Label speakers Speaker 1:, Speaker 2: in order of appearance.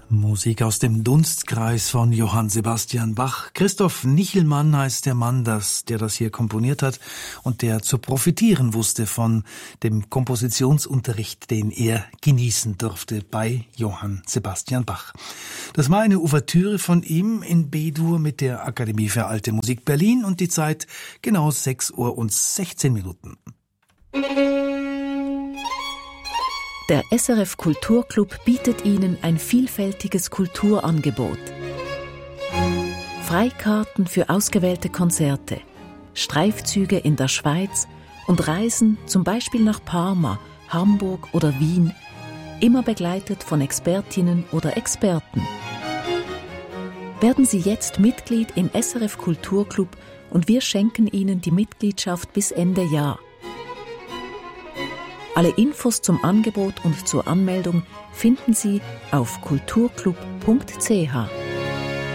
Speaker 1: Musik aus dem Dunstkreis von Johann Sebastian Bach. Christoph Nichelmann heißt der Mann, der das hier komponiert hat und der zu profitieren wusste von dem Kompositionsunterricht, den er genießen durfte bei Johann Sebastian Bach. Das war eine Ouvertüre von ihm in B-Dur mit der Akademie für Alte Musik Berlin und die Zeit genau 6:16 Uhr.
Speaker 2: Der SRF Kulturclub bietet Ihnen ein vielfältiges Kulturangebot. Freikarten für ausgewählte Konzerte, Streifzüge in der Schweiz und Reisen zum Beispiel nach Parma, Hamburg oder Wien, immer begleitet von Expertinnen oder Experten. Werden Sie jetzt Mitglied im SRF Kulturclub und wir schenken Ihnen die Mitgliedschaft bis Ende Jahr. Alle Infos zum Angebot und zur Anmeldung finden Sie auf kulturclub.ch.